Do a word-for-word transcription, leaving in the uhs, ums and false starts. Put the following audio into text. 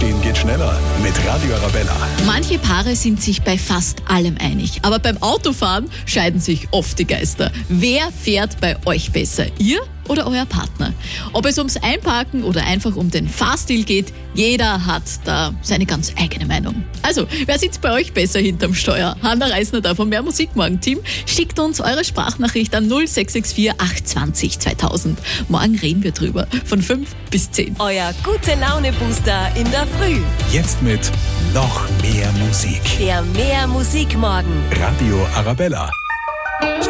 Aufstehen geht schneller mit Radio Arabella. Manche Paare sind sich bei fast allem einig, aber beim Autofahren scheiden sich oft die Geister. Wer fährt bei euch besser, ihr oder euer Partner? Ob es ums Einparken oder einfach um den Fahrstil geht, jeder hat da seine ganz eigene Meinung. Also, wer sitzt bei euch besser hinterm Steuer? Hanna Reisner da vom Mehr Musik Morgen Team. Schickt uns eure Sprachnachricht an null sechs sechs vier acht zwei null zweitausend. Morgen reden wir drüber, von fünf bis zehn. Euer Gute-Laune-Booster in der Früh. Jetzt mit noch mehr Musik. Der Mehr Musik Morgen. Radio Arabella.